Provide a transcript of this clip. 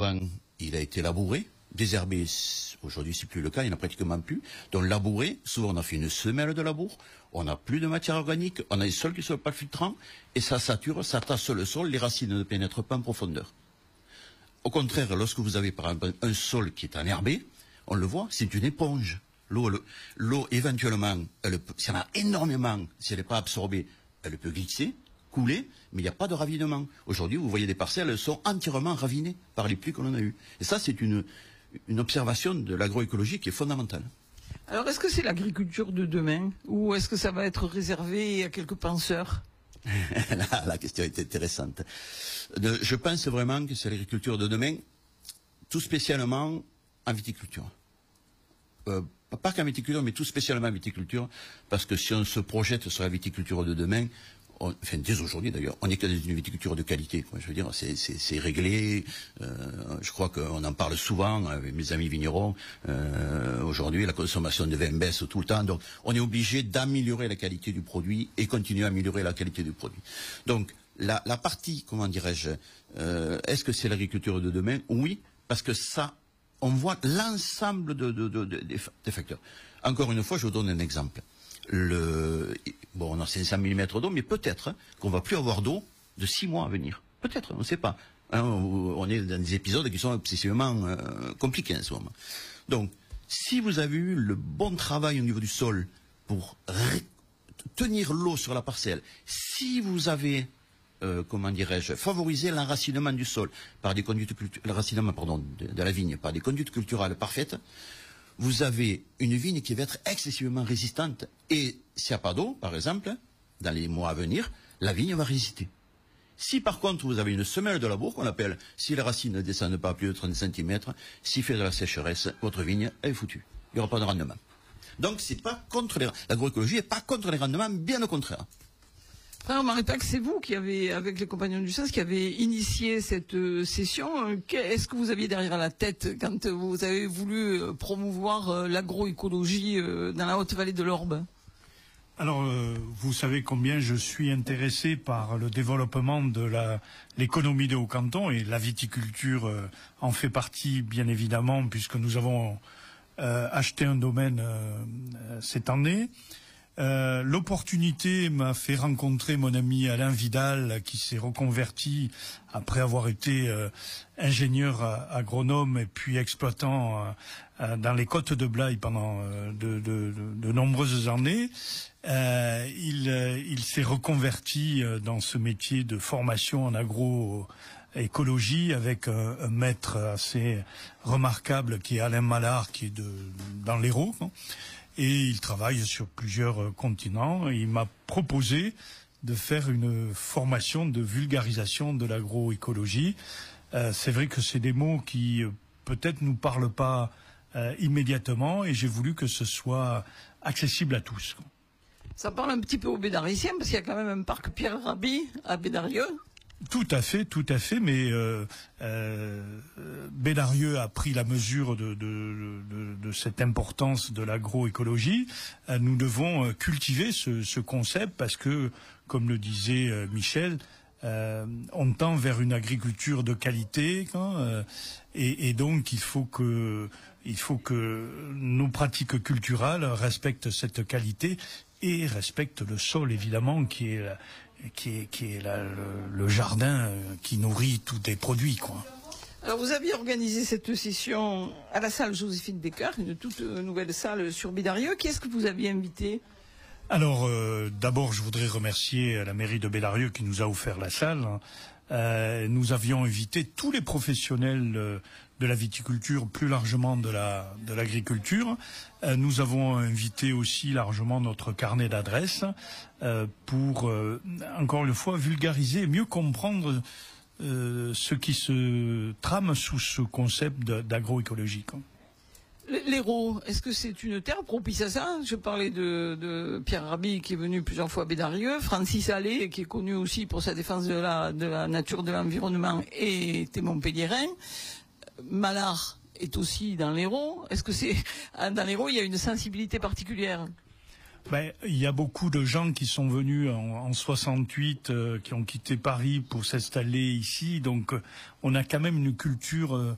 avant, il a été labouré, désherbé, aujourd'hui c'est plus le cas, il n'y en a pratiquement plus. Donc labouré, souvent on a fait une semelle de labour, on n'a plus de matière organique, on a des sols qui ne sont pas filtrants, et ça sature, ça tasse le sol, les racines ne pénètrent pas en profondeur. Au contraire, lorsque vous avez par exemple un sol qui est enherbé, on le voit, c'est une éponge. L'eau éventuellement, s'il y en a énormément, si elle n'est pas absorbée, elle peut glisser, couler, mais il n'y a pas de ravinement. Aujourd'hui, vous voyez des parcelles, elles sont entièrement ravinées par les pluies que l'on a eues. Et ça, c'est une observation de l'agroécologie qui est fondamentale. Alors, est-ce que c'est l'agriculture de demain ou est-ce que ça va être réservé à quelques penseurs? La question est intéressante. Je pense vraiment que c'est l'agriculture de demain, tout spécialement en viticulture. Pas qu'en viticulture, mais tout spécialement en viticulture, parce que si on se projette sur la viticulture de demain, enfin dès aujourd'hui d'ailleurs, on n'est que dans une viticulture de qualité, quoi. Je veux dire, c'est réglé. Je crois qu'on en parle souvent avec mes amis vignerons. Aujourd'hui, la consommation de vin baisse tout le temps, donc on est obligé d'améliorer la qualité du produit et continuer à améliorer la qualité du produit. Donc la partie, comment dirais-je, est-ce que c'est l'agriculture de demain? Oui, parce que ça, on voit l'ensemble des facteurs. Encore une fois, je vous donne un exemple. Bon, on a 500 mm d'eau, mais peut-être qu'on va plus avoir d'eau de 6 mois à venir. Peut-être, on ne sait pas. Hein, on est dans des épisodes qui sont excessivement compliqués en ce moment. Donc, si vous avez eu le bon travail au niveau du sol pour tenir l'eau sur la parcelle, si vous avez comment dirais-je, favoriser l'enracinement du sol par des conduites l'enracinement, pardon, de la vigne par des conduites culturales parfaites, vous avez une vigne qui va être excessivement résistante. Et s'il n'y a pas d'eau, par exemple, dans les mois à venir, la vigne va résister. Si par contre vous avez une semelle de labour qu'on appelle, si les racines ne descendent pas à plus de 30 cm, s'il fait de la sécheresse, votre vigne est foutue. Il n'y aura pas de rendement. Donc c'est pas contre l'agroécologie n'est pas contre les rendements, bien au contraire. Frère Maritac, c'est vous qui avez, avec les Compagnons du Sens, qui avez initié cette session. Est-ce que vous aviez derrière la tête quand vous avez voulu promouvoir l'agroécologie dans la Haute-Vallée de l'Orbe? Alors, vous savez combien je suis intéressé par le développement de l'économie des Hauts-Cantons, et la viticulture en fait partie, bien évidemment, puisque nous avons acheté un domaine cette année. L'opportunité m'a fait rencontrer mon ami Alain Vidal, qui s'est reconverti après avoir été ingénieur agronome et puis exploitant dans les Côtes de Blaye pendant de nombreuses années. Il s'est reconverti dans ce métier de formation en agroécologie avec un maître assez remarquable qui est Alain Mallard, qui est dans l'Hérault, hein. Et il travaille sur plusieurs continents. Il m'a proposé de faire une formation de vulgarisation de l'agroécologie. C'est vrai que c'est des mots qui peut-être nous parlent pas immédiatement, et j'ai voulu que ce soit accessible à tous. Ça parle un petit peu aux Bédariciens, parce qu'il y a quand même un parc Pierre Rabhi à Bédarieux. Tout à fait, mais Bédarieux a pris la mesure de cette importance de l'agroécologie. Nous devons cultiver ce concept parce que, comme le disait Michel, on tend vers une agriculture de qualité, hein, et donc il faut que nos pratiques culturelles respectent cette qualité et respectent le sol, évidemment, qui est le jardin qui nourrit tous les produits, quoi. Alors vous aviez organisé cette session à la salle Joséphine Becker, une toute nouvelle salle sur Bédarieux. Qui est-ce que vous aviez invité? Alors d'abord je voudrais remercier la mairie de Bédarieux qui nous a offert la salle. Nous avions invité tous les professionnels de la viticulture, plus largement de l'agriculture. Nous avons invité aussi largement notre carnet d'adresses pour, encore une fois, vulgariser et mieux comprendre ce qui se trame sous ce concept d'agroécologie. L'Hérault, est-ce que c'est une terre propice à ça? Je parlais de Pierre Rabhi qui est venu plusieurs fois à Bédarieux, Francis Allais qui est connu aussi pour sa défense de la nature, de l'environnement, et était montpelliérain. Mallard est aussi dans l'Hérault. Est-ce que dans l'Hérault il y a une sensibilité particulière? Il y a beaucoup de gens qui sont venus en 68, qui ont quitté Paris pour s'installer ici. Donc, on a quand même une culture